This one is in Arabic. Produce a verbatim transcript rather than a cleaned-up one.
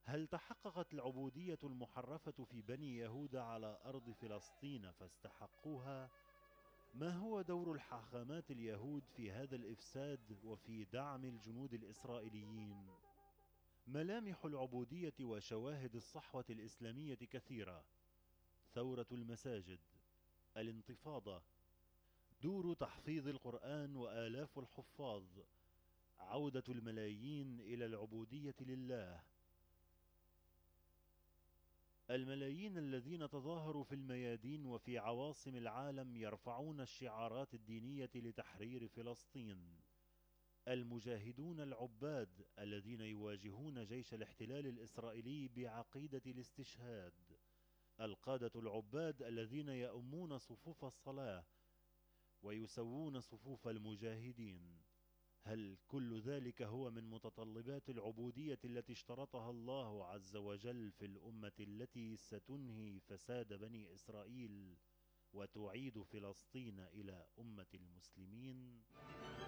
هل تحققت العبودية المحرفة في بني يهوذا على أرض فلسطين فاستحقوها؟ ما هو دور الحاخامات اليهود في هذا الإفساد وفي دعم الجنود الإسرائيليين؟ ملامح العبودية وشواهد الصحوة الإسلامية كثيرة: ثورة المساجد، الانتفاضة، دور تحفيظ القرآن وآلاف الحفاظ، عودة الملايين إلى العبودية لله. الملايين الذين تظاهروا في الميادين وفي عواصم العالم يرفعون الشعارات الدينية لتحرير فلسطين. المجاهدون العباد الذين يواجهون جيش الاحتلال الإسرائيلي بعقيدة الاستشهاد. القادة العباد الذين يؤمون صفوف الصلاة ويسوون صفوف المجاهدين. هل كل ذلك هو من متطلبات العبودية التي اشترطها الله عز وجل في الأمة التي ستنهي فساد بني إسرائيل وتعيد فلسطين إلى أمة المسلمين؟